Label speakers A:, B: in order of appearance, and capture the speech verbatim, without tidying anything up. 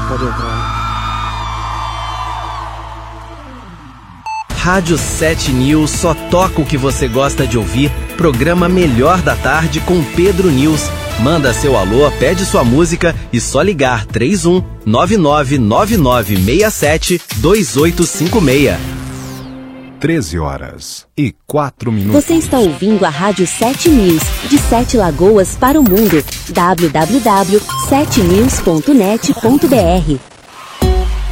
A: Pode entrar.
B: Rádio sete News só toca o que você gosta de ouvir. Programa Melhor da Tarde com Pedro News. Manda seu alô, pede sua música e só ligar três um nove nove nove nove seis sete dois oito cinco seis.
C: treze horas e quatro minutos.
D: Você está ouvindo a Rádio sete News, de Sete Lagoas para o mundo. w w w ponto sete news ponto net ponto b r